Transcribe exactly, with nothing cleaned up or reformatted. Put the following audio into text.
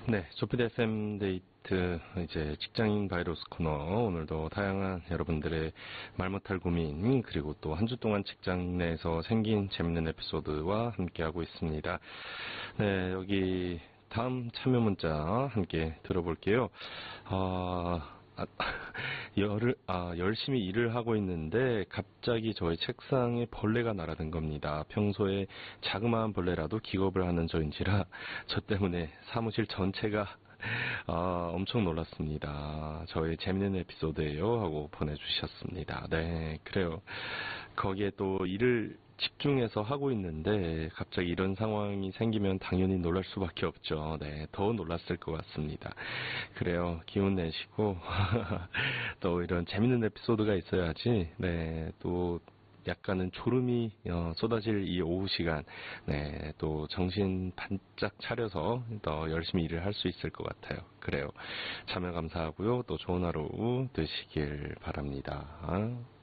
네, 조피디 에프엠 데이트 이제 직장인 바이러스 코너, 오늘도 다양한 여러분들의 말 못할 고민 그리고 또 한 주 동안 직장 내에서 생긴 재밌는 에피소드와 함께하고 있습니다. 네, 여기 다음 참여 문자 함께 들어볼게요. 아, 아, 열을, 아, 열심히 일을 하고 있는데 갑자기 저의 책상에 벌레가 날아든 겁니다. 평소에 자그마한 벌레라도 기겁을 하는 저인지라 저 때문에 사무실 전체가 아, 엄청 놀랐습니다. 저의 재밌는 에피소드예요 하고 보내주셨습니다. 네, 그래요. 거기에 또 일을 집중해서 하고 있는데 갑자기 이런 상황이 생기면 당연히 놀랄 수밖에 없죠. 네, 더 놀랐을 것 같습니다. 그래요. 기운 내시고 또 이런 재밌는 에피소드가 있어야지. 네, 또 약간은 졸음이 어, 쏟아질 이 오후 시간, 네, 또 정신 반짝 차려서 더 열심히 일을 할 수 있을 것 같아요. 그래요. 참여 감사하고요. 또 좋은 하루 되시길 바랍니다.